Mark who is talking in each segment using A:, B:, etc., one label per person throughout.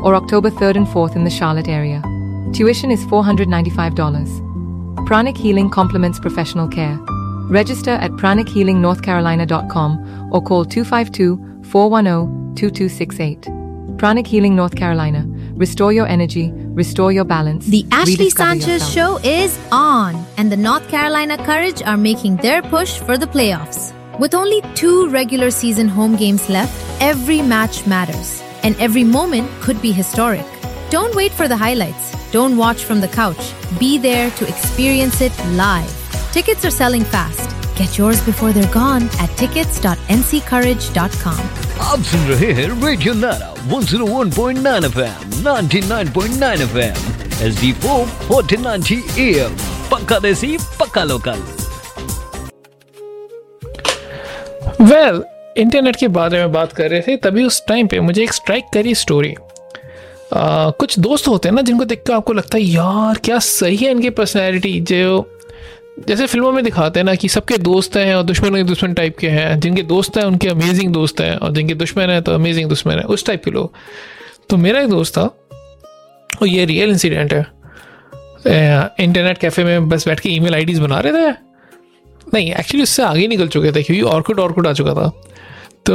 A: or October 3rd and 4th in the Charlotte area. Tuition is $495. Pranic Healing complements professional care. Register at pranichealingnorthcarolina.com or call 252-410-2268. Pranic Healing North Carolina. Restore your energy, restore your balance.
B: The Ashley
A: rediscover
B: Sanchez
A: yourself.
B: Show is on, and the North Carolina Courage are making their push for the playoffs. With only 2 regular season home games left, every match matters, and every moment could be historic. Don't wait for the highlights. Don't watch from the couch. Be there to experience it live. Tickets are selling fast. Get yours before they're gone at tickets.nccourage.com.
C: आप सुन रहे हैं radio नारा 101.9 FM, 99.9 FM, SD4 1490 AM, पक्का देसी पक्का local.
D: Well, internet के बारे में बात कर रहे थे, तभी उस टाइम पे मुझे एक स्ट्राइक करी स्टोरी। कुछ दोस्त होते हैं ना जिनको देख कर आपको लगता है यार क्या सही है इनकी पर्सनैलिटी, जो जैसे फिल्मों में दिखाते हैं ना कि सबके दोस्त हैं और दुश्मन के दुश्मन टाइप के हैं, जिनके दोस्त हैं उनके अमेजिंग दोस्त हैं और जिनके दुश्मन हैं तो अमेजिंग दुश्मन हैं, उस टाइप के लोग। तो मेरा एक दोस्त था और ये रियल इंसिडेंट है। इंटरनेट कैफ़े में बस बैठ के ईमेल आईडीज़ बना रहे थे, नहीं एक्चुअली उससे आगे निकल चुके थे क्योंकि ऑर्कुड आ चुका था। तो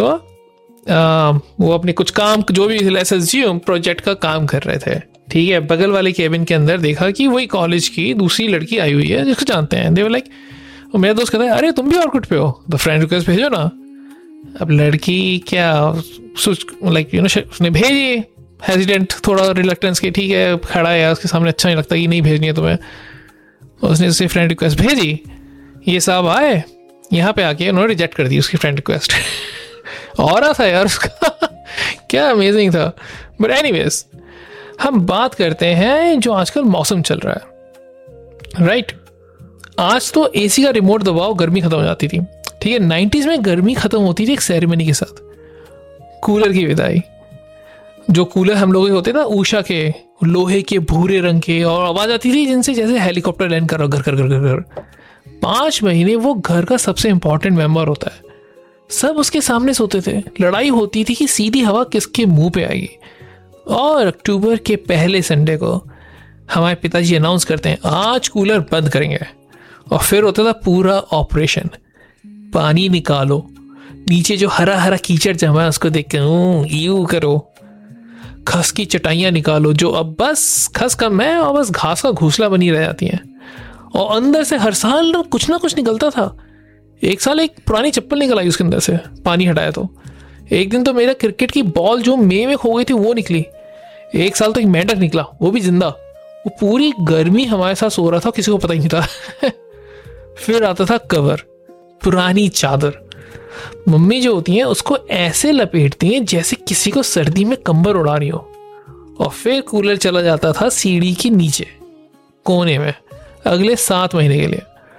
D: वो अपने कुछ काम जो भी एसएसजी प्रोजेक्ट का काम कर रहे थे, ठीक है। बगल वाले केबिन के अंदर देखा कि वही कॉलेज की दूसरी लड़की आई हुई है जिसको जानते हैं। दे वर लाइक, और मेरा दोस्त कहता है अरे तुम भी ऑर्कुड पे हो तो फ्रेंड रिक्वेस्ट भेजो ना। अब लड़की क्या सोच लाइक उसने भेजी, हेजिडेंट थोड़ा रिलक्टेंस के, ठीक है खड़ा है उसके सामने, अच्छा नहीं लगता कि नहीं भेजनी है तुम्हें। उसने उससे फ्रेंड रिक्वेस्ट भेजी, ये साहब आए यहाँ पे आके उन्होंने रिजेक्ट कर दी उसकी फ्रेंड रिक्वेस्ट। और था यार उसका क्या अमेजिंग था। बट एनीवेज, हम बात करते हैं जो आजकल मौसम चल रहा है, राइट। आज तो एसी का रिमोट दबाओ गर्मी खत्म हो जाती थी, ठीक है। 90s में गर्मी खत्म होती थी एक सेरेमनी के साथ, कूलर की विदाई। जो कूलर हम लोग होते ना ऊषा के, लोहे के भूरे रंग के, और आवाज आती थी जिनसे जैसे हेलीकॉप्टर लैंड कर रहा घर कर कर कर। 5 महीने वो घर का सबसे इंपॉर्टेंट मेंबर होता है, सब उसके सामने सोते थे। लड़ाई होती थी कि सीधी हवा किसके मुंह पे आएगी। और अक्टूबर के पहले संडे को हमारे पिताजी अनाउंस करते हैं आज कूलर बंद करेंगे, और फिर होता था पूरा ऑपरेशन, पानी निकालो, नीचे जो हरा हरा कीचड़ जमा है उसको देख के यू करो, खस की चटाइयाँ निकालो जो अब बस खस कम है और बस घास का घोंसला बनी रह जाती हैं। और अंदर से हर साल ना कुछ निकलता था। एक साल एक पुरानी चप्पल निकल आई उसके अंदर से, पानी हटाया तो। एक दिन तो मेरा क्रिकेट की बॉल जो मे में खो गई थी वो निकली। एक साल तो एक मेंढक निकला, वो भी जिंदा। वो पूरी गर्मी हमारे साथ सो रहा था, किसी को पता ही नहीं था। फिर आता था कवर, पुरानी चादर। मम्मी जो होती हैं उसको ऐसे लपेटती हैं जैसे किसी को सर्दी में कंबल उड़ा रही हो। और फिर कूलर चला जाता था सीढ़ी के नीचे कोने में अगले 7 महीने के लिए।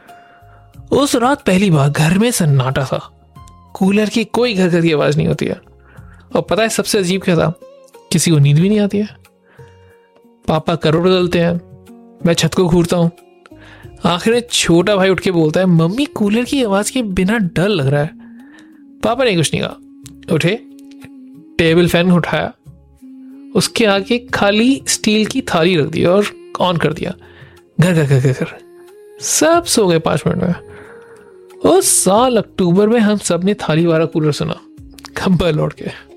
D: उस रात पहली बार घर में सन्नाटा था, कूलर की कोई घर की आवाज नहीं होती है। और पता है सबसे अजीब क्या था, किसी को नींद भी नहीं आती है। पापा करोड़ बदलते हैं, मैं छत को घूरता हूं। आखिर में छोटा भाई उठ के बोलता है मम्मी कूलर की आवाज के बिना डर लग रहा है। पापा ने कुछ नहीं कहा, उठे टेबल फैन उठाया, उसके आगे खाली स्टील की थाली रख दी और ऑन कर दिया। घर सब सो गए 5 मिनट में। उस साल अक्टूबर में हम सब ने थाली वाला कूलर सुना, खंबा लौट के।